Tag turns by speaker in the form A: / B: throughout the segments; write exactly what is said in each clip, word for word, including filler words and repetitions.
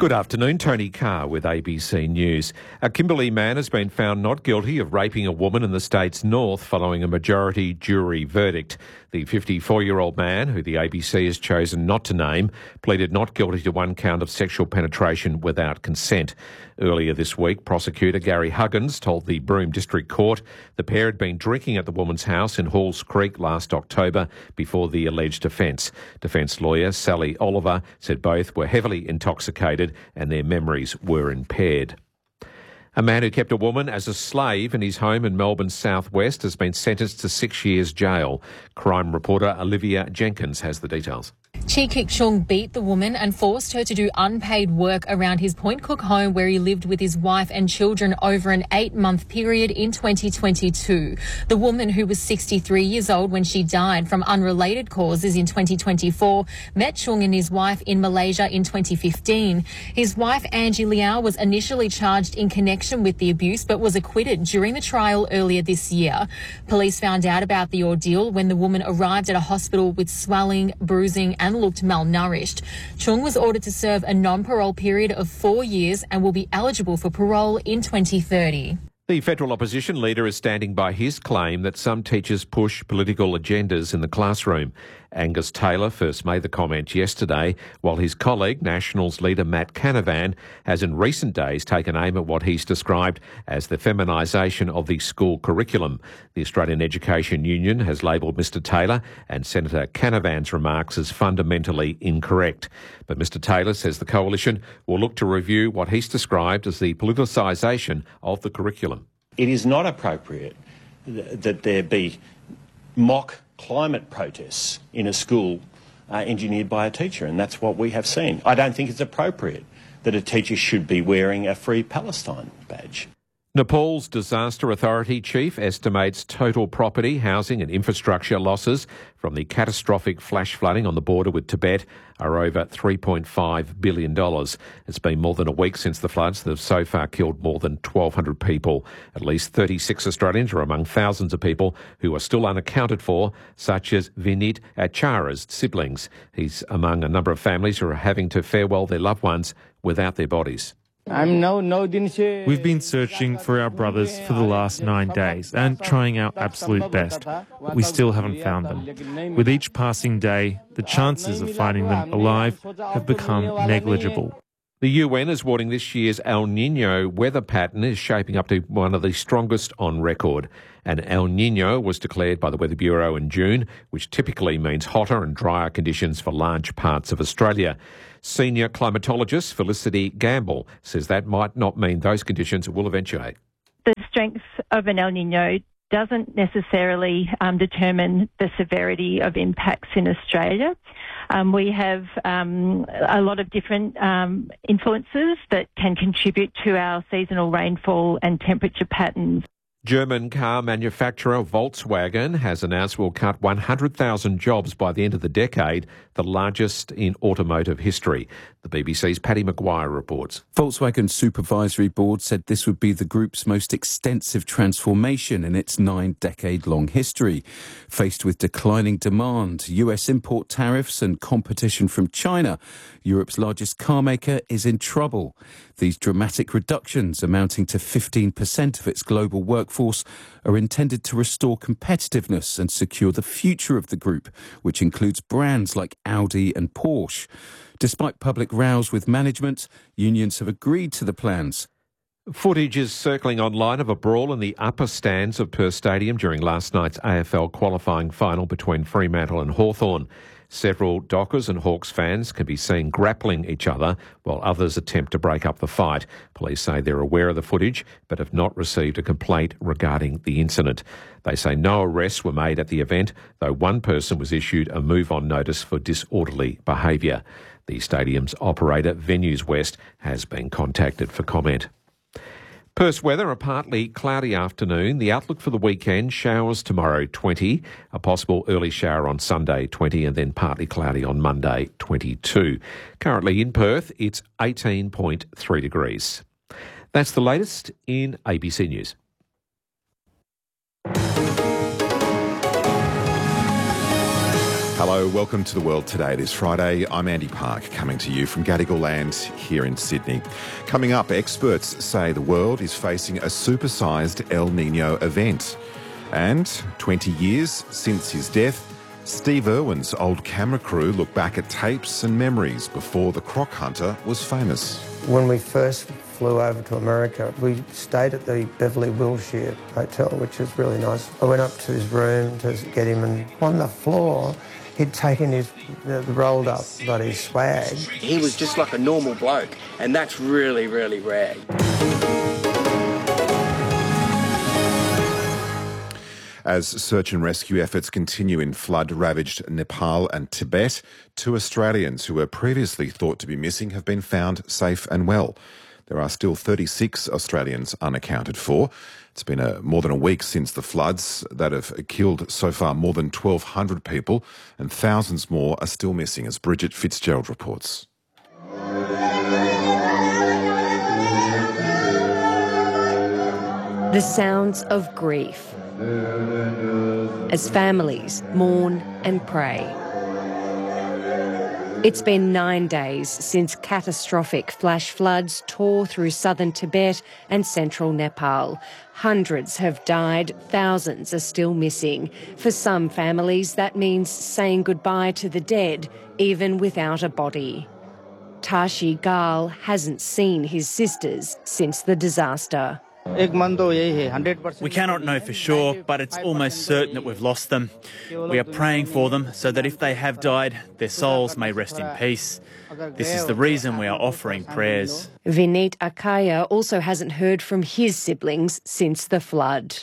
A: Good afternoon, Tony Carr with A B C News. A Kimberley man has been found not guilty of raping a woman in the state's north following a majority jury verdict. The fifty-four-year-old man, who the A B C has chosen not to name, pleaded not guilty to one count of sexual penetration without consent. Earlier this week, prosecutor Gary Huggins told the Broome District Court the pair had been drinking at the woman's house in Halls Creek last October before the alleged offence. Defence lawyer Sally Oliver said both were heavily intoxicated and their memories were impaired. A man who kept a woman as a slave in his home in Melbourne's southwest has been sentenced to six years jail. Crime reporter Olivia Jenkins has the details.
B: Chi Kik Chung beat the woman and forced her to do unpaid work around his Point Cook home where he lived with his wife and children over an eight-month period in twenty twenty-two. The woman, who was sixty-three years old when she died from unrelated causes in twenty twenty-four, met Chung and his wife in Malaysia in twenty fifteen. His wife, Angie Liao, was initially charged in connection with the abuse but was acquitted during the trial earlier this year. Police found out about the ordeal when the woman arrived at a hospital with swelling, bruising and looked malnourished. Chung was ordered to serve a non-parole period of four years and will be eligible for parole in twenty thirty.
A: The federal opposition leader is standing by his claim that some teachers push political agendas in the classroom. Angus Taylor first made the comment yesterday, while his colleague, Nationals leader Matt Canavan, has in recent days taken aim at what he's described as the feminisation of the school curriculum. The Australian Education Union has labelled Mr Taylor and Senator Canavan's remarks as fundamentally incorrect. But Mr Taylor says the coalition will look to review what he's described as the politicisation of the curriculum.
C: It is not appropriate that there be mock climate protests in a school uh, engineered by a teacher, and that's what we have seen. I don't think it's appropriate that a teacher should be wearing a Free Palestine badge.
A: Nepal's Disaster Authority chief estimates total property, housing and infrastructure losses from the catastrophic flash flooding on the border with Tibet are over three point five billion dollars. It's been more than a week since the floods that have so far killed more than twelve hundred people. At least thirty-six Australians are among thousands of people who are still unaccounted for, such as Vinit Achara's siblings. He's among a number of families who are having to farewell their loved ones without their bodies.
D: We've been searching for our brothers for the last nine days and trying our absolute best, but we still haven't found them. With each passing day, the chances of finding them alive have become negligible.
A: The U N is warning this year's El Niño weather pattern is shaping up to one of the strongest on record. An El Niño was declared by the Weather Bureau in June, which typically means hotter and drier conditions for large parts of Australia. Senior climatologist Felicity Gamble says that might not mean those conditions will eventuate.
E: The strength of an El Niño doesn't necessarily um, determine the severity of impacts in Australia. Um, we have um, a lot of different um, influences that can contribute to our seasonal rainfall and temperature patterns.
A: German car manufacturer Volkswagen has announced will cut one hundred thousand jobs by the end of the decade, the largest in automotive history. The B B C's Paddy McGuire reports.
F: Volkswagen's supervisory board said this would be the group's most extensive transformation in its nine-decade-long history. Faced with declining demand, U S import tariffs and competition from China, Europe's largest car maker is in trouble. These dramatic reductions, amounting to fifteen percent of its global workforce, are intended to restore competitiveness and secure the future of the group, which includes brands like Audi and Porsche. Despite public rows with management, unions have agreed to the plans.
A: Footage is circling online of a brawl in the upper stands of Perth Stadium during last night's A F L qualifying final between Fremantle and Hawthorn. Several Dockers and Hawks fans can be seen grappling each other while others attempt to break up the fight. Police say they're aware of the footage but have not received a complaint regarding the incident. They say no arrests were made at the event, though one person was issued a move-on notice for disorderly behaviour. The stadium's operator, Venues West, has been contacted for comment. Perth's weather, a partly cloudy afternoon. The outlook for the weekend, showers tomorrow, twenty. A possible early shower on Sunday, twenty, and then partly cloudy on Monday, twenty-two. Currently in Perth, it's eighteen point three degrees. That's the latest in A B C News.
G: Hello, welcome to The World Today. It is Friday. I'm Andy Park, coming to you from Gadigal land here in Sydney. Coming up, experts say the world is facing a supersized El Nino event. And twenty years since his death, Steve Irwin's old camera crew look back at tapes and memories before the croc hunter was famous.
H: When we first flew over to America, we stayed at the Beverly Wilshire Hotel, which was really nice. I went up to his room to get him, and on the floor, he'd taken his the rolled up bloody swag.
I: He was just like a normal bloke, and that's really, really rare.
G: As search and rescue efforts continue in flood-ravaged Nepal and Tibet, two Australians who were previously thought to be missing have been found safe and well. There are still thirty-six Australians unaccounted for. It's been a, more than a week since the floods that have killed so far more than twelve hundred people, and thousands more are still missing, as Bridget Fitzgerald reports.
J: The sounds of grief as families mourn and pray. It's been nine days since catastrophic flash floods tore through southern Tibet and central Nepal. Hundreds have died, thousands are still missing. For some families, that means saying goodbye to the dead, even without a body. Tashi Gal hasn't seen his sisters since the disaster.
K: We cannot know for sure, but it's almost certain that we've lost them. We are praying for them so that if they have died, their souls may rest in peace. This is the reason we are offering prayers.
J: Vineet Akaya also hasn't heard from his siblings since the flood.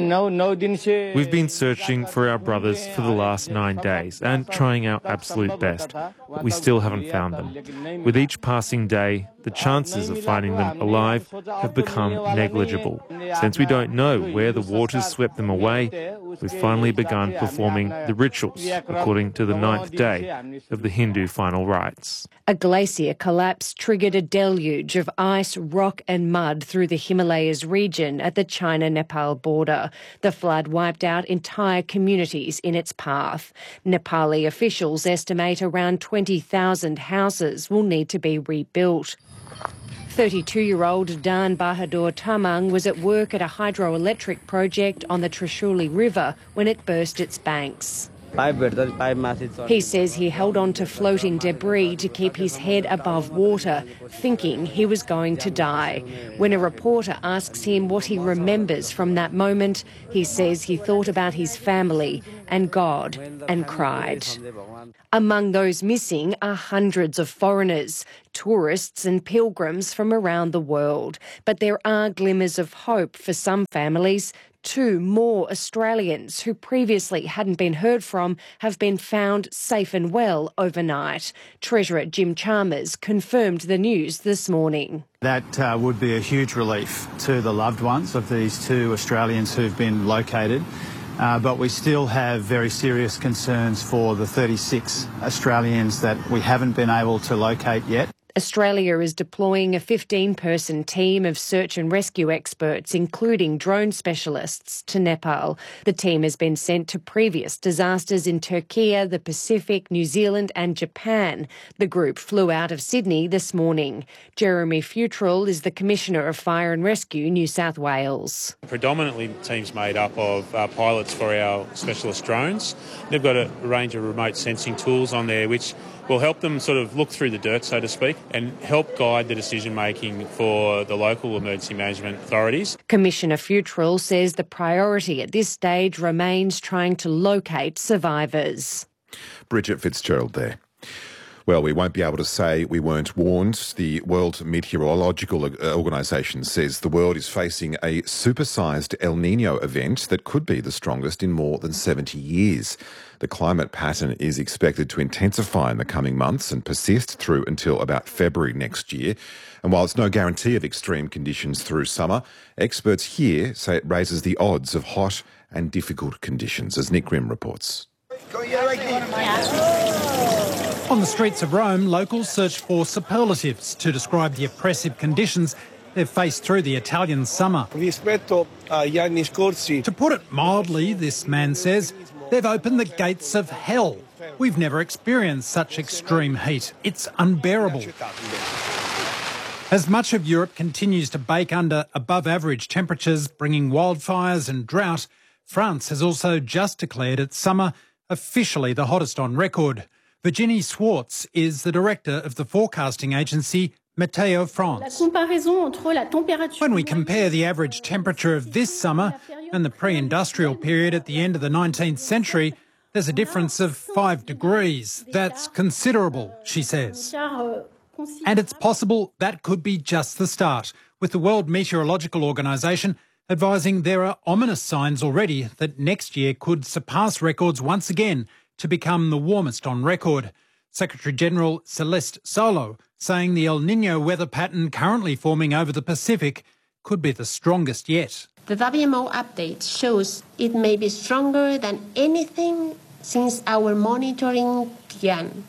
D: We've been searching for our brothers for the last nine days and trying our absolute best. We still haven't found them. With each passing day, the chances of finding them alive have become negligible. Since we don't know where the waters swept them away, we've finally begun performing the rituals according to the ninth day of the Hindu final rites.
J: A glacier collapse triggered a deluge of ice, rock and mud through the Himalayas region at the China-Nepal border. The flood wiped out entire communities in its path. Nepali officials estimate around twenty thousand houses will need to be rebuilt. thirty-two-year-old Dan Bahadur Tamang was at work at a hydroelectric project on the Trishuli River when it burst its banks. He says he held on to floating debris to keep his head above water, thinking he was going to die. When a reporter asks him what he remembers from that moment, he says he thought about his family and God and cried. Among those missing are hundreds of foreigners, tourists and pilgrims from around the world. But there are glimmers of hope for some families. Two more Australians who previously hadn't been heard from have been found safe and well overnight. Treasurer Jim Chalmers confirmed the news this morning.
L: That uh, would be a huge relief to the loved ones of these two Australians who've been located. Uh, but we still have very serious concerns for the thirty-six Australians that we haven't been able to locate yet.
J: Australia is deploying a fifteen-person team of search and rescue experts, including drone specialists, to Nepal. The team has been sent to previous disasters in Turkey, the Pacific, New Zealand and Japan. The group flew out of Sydney this morning. Jeremy Futrell is the Commissioner of Fire and Rescue, New South Wales.
M: Predominantly teams made up of uh, pilots for our specialist drones. They've got a range of remote sensing tools on there which will help them sort of look through the dirt, so to speak, and help guide the decision-making for the local emergency management authorities.
J: Commissioner Futrell says the priority at this stage remains trying to locate survivors.
G: Bridget Fitzgerald there. Well, we won't be able to say we weren't warned. The World Meteorological Organisation says the world is facing a supersized El Nino event that could be the strongest in more than seventy years. The climate pattern is expected to intensify in the coming months and persist through until about February next year. And while it's no guarantee of extreme conditions through summer, experts here say it raises the odds of hot and difficult conditions, as Nick Grimm reports.
N: On the streets of Rome, locals search for superlatives to describe the oppressive conditions they've faced through the Italian summer. To put it mildly, this man says, they've opened the gates of hell We've never experienced such extreme heat. It's unbearable. As much of Europe continues to bake under above-average temperatures, bringing wildfires and drought, France has also just declared its summer officially the hottest on record. Virginie Swartz is the director of the forecasting agency Météo France. When we compare the average temperature of this summer and the pre-industrial period at the end of the nineteenth century, there's a difference of five degrees. That's considerable, she says. And it's possible that could be just the start, with the World Meteorological Organization advising there are ominous signs already that next year could surpass records once again to become the warmest on record. Secretary-General Celeste Solo saying the El Niño weather pattern currently forming over the Pacific could be the strongest yet.
O: The W M O update shows it may be stronger than anything since our monitoring began.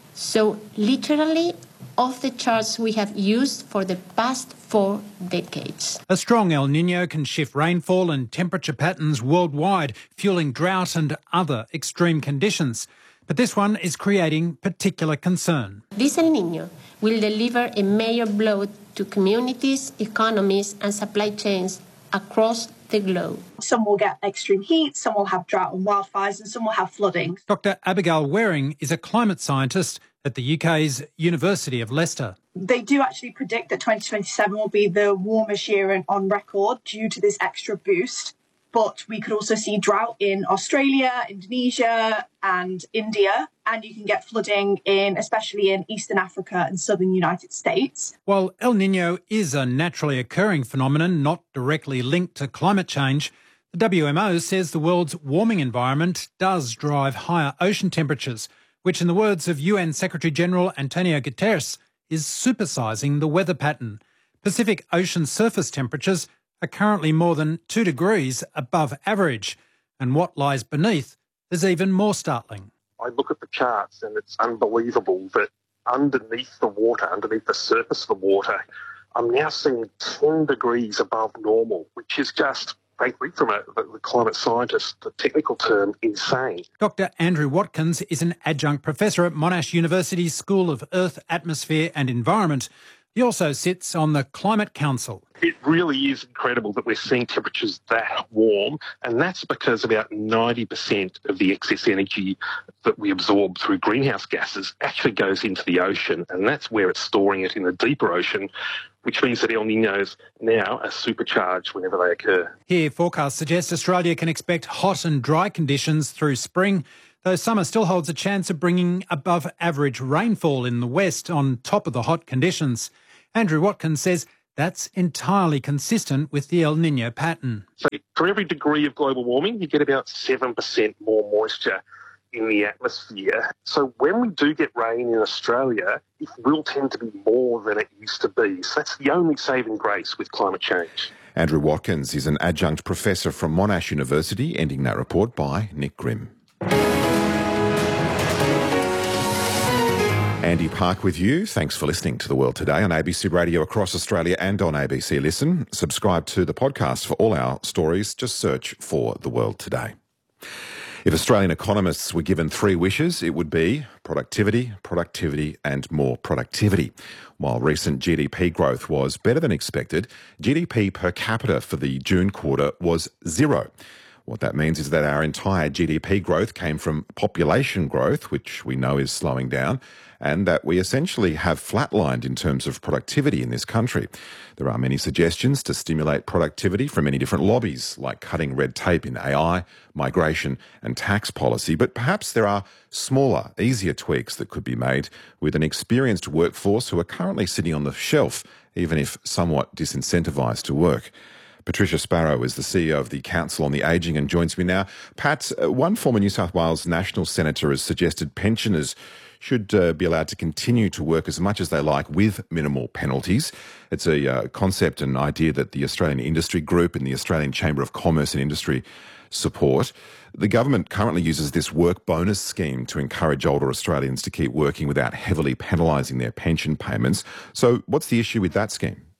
O: So literally off the charts we have used for the past four decades.
N: A strong El Niño can shift rainfall and temperature patterns worldwide, fueling drought and other extreme conditions. But this one is creating particular concern.
O: This El Niño will deliver a major blow to communities, economies and supply chains across the globe.
P: Some will get extreme heat, some will have drought and wildfires, and some will have flooding.
N: Doctor Abigail Waring is a climate scientist at the U K's University of Leicester.
P: They do actually predict that twenty twenty-seven will be the warmest year on record due to this extra boost. But we could also see drought in Australia, Indonesia and India, and you can get flooding in, especially in Eastern Africa and southern United States.
N: While El Niño is a naturally occurring phenomenon not directly linked to climate change, the W M O says the world's warming environment does drive higher ocean temperatures, which in the words of U N Secretary-General Antonio Guterres is supersizing the weather pattern. Pacific Ocean surface temperatures are currently more than two degrees above average, and what lies beneath is even more startling.
Q: I look at the charts and it's unbelievable that underneath the water, underneath the surface of the water, I'm now seeing ten degrees above normal, which is just, frankly, from a the climate scientist, the technical term, insane.
N: Doctor Andrew Watkins is an adjunct professor at Monash University's School of Earth, Atmosphere and Environment. He also sits on the Climate Council.
Q: It really is incredible that we're seeing temperatures that warm, and that's because about ninety percent of the excess energy that we absorb through greenhouse gases actually goes into the ocean, and that's where it's storing it in the deeper ocean, which means that El Niños now are supercharged whenever they occur.
N: Here, forecasts suggest Australia can expect hot and dry conditions through spring, though summer still holds a chance of bringing above average rainfall in the west on top of the hot conditions. Andrew Watkins says that's entirely consistent with the El Niño pattern.
Q: So for every degree of global warming, you get about seven percent more moisture in the atmosphere. So when we do get rain in Australia, it will tend to be more than it used to be. So that's the only saving grace with climate change.
G: Andrew Watkins is an adjunct professor from Monash University, ending that report by Nick Grimm. Andy Park with you. Thanks for listening to The World Today on A B C Radio across Australia and on A B C Listen. Subscribe to the podcast for all our stories. Just search for The World Today. If Australian economists were given three wishes, it would be productivity, productivity and more productivity. While recent G D P growth was better than expected, G D P per capita for the June quarter was zero. What that means is that our entire G D P growth came from population growth, which we know is slowing down, and that we essentially have flatlined in terms of productivity in this country. There are many suggestions to stimulate productivity from many different lobbies, like cutting red tape in A I, migration and tax policy, but perhaps there are smaller, easier tweaks that could be made with an experienced workforce who are currently sitting on the shelf, even if somewhat disincentivised to work. Patricia Sparrow is the C E O of the Council on the Ageing and joins me now. Pat, one former New South Wales national senator has suggested pensioners should uh, be allowed to continue to work as much as they like with minimal penalties. It's a uh, concept and idea that the Australian Industry Group and the Australian Chamber of Commerce and Industry support. The government currently uses this work bonus scheme to encourage older Australians to keep working without heavily penalising their pension payments. So what's the issue with that scheme?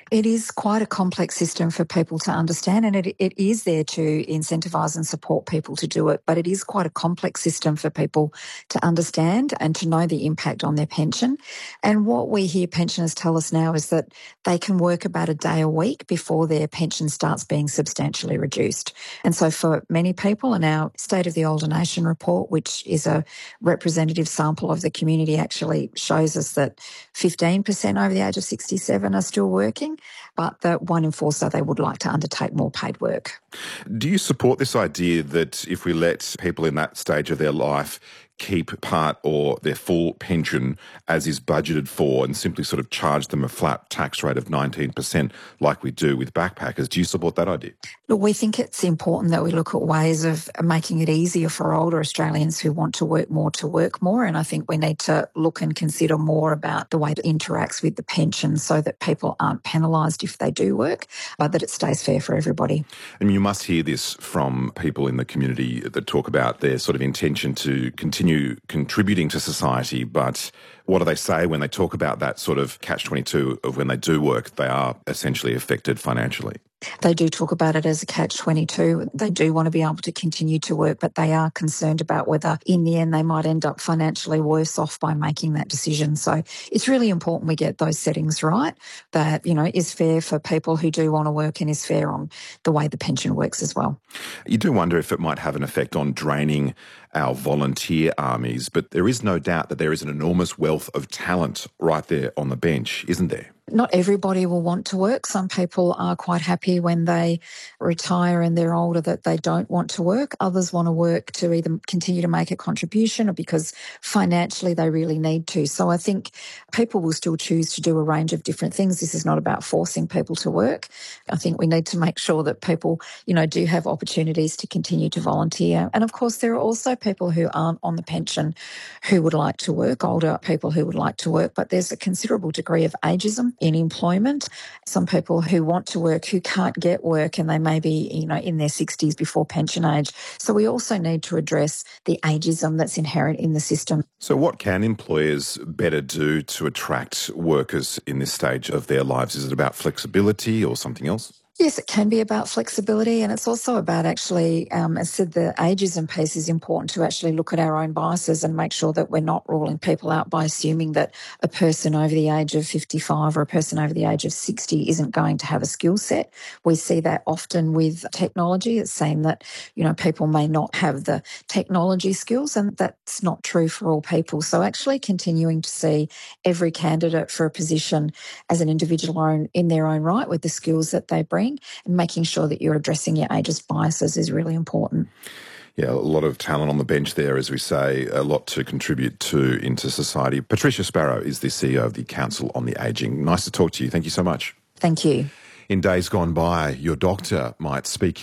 R: It is quite a complex system for people to understand, and it, it is there to incentivise and support people to do it, but it is quite a complex system for people to understand and to know the impact on their pension. And what we hear pensioners tell us now is that they can work about a day a week before their pension starts being substantially reduced. And so for many people, in our State of the Older Nation report, which is a representative sample of the community, actually shows us that fifteen percent over the age of sixty-seven are still working, but that one in four say they would like to undertake more paid work.
G: Do you support this idea that if we let people in that stage of their life keep part or their full pension as is budgeted for and simply sort of charge them a flat tax rate of nineteen percent like we do with backpackers? Do you support that idea?
R: Look, we think it's important that we look at ways of making it easier for older Australians who want to work more to work more, and I think we need to look and consider more about the way it interacts with the pension so that people aren't penalised if they do work, but that it stays fair for everybody.
G: And you must hear this from people in the community that talk about their sort of intention to continue contributing to society, but what do they say when they talk about that sort of catch twenty-two of when they do work, they are essentially affected financially?
R: They do talk about it as a catch twenty-two. They do want to be able to continue to work, but they are concerned about whether in the end they might end up financially worse off by making that decision. So it's really important we get those settings right, that, you know, is fair for people who do want to work and is fair on the way the pension works as well.
G: You do wonder if it might have an effect on draining our volunteer armies, but there is no doubt that there is an enormous wealth of talent right there on the bench, isn't there?
R: Not everybody will want to work. Some people are quite happy when they retire and they're older that they don't want to work. Others want to work to either continue to make a contribution or because financially they really need to. So I think people will still choose to do a range of different things. This is not about forcing people to work. I think we need to make sure that people, you know, do have opportunities to continue to volunteer. And of course, there are also people who aren't on the pension who would like to work, older people who would like to work, but there's a considerable degree of ageism in employment. Some people who want to work who can't get work and they may be, you know, in their sixties before pension age. So we also need to address the ageism that's inherent in the system.
G: So what can employers better do to attract workers in this stage of their lives? Is it about flexibility or something else?
R: Yes, it can be about flexibility, and it's also about actually, um, as I said, the ageism piece is important to actually look at our own biases and make sure that we're not ruling people out by assuming that a person over the age of fifty-five or a person over the age of sixty isn't going to have a skill set. We see that often with technology. It's saying that, you know, people may not have the technology skills, and that's not true for all people. So actually continuing to see every candidate for a position as an individual own in their own right with the skills that they bring, and making sure that you're addressing your ageist biases is really important.
G: Yeah, a lot of talent on the bench there, as we say, a lot to contribute to into society. Patricia Sparrow is the C E O of the Council on the Ageing. Nice to talk to you. Thank you so much.
R: Thank you.
G: In days gone by, your doctor might speak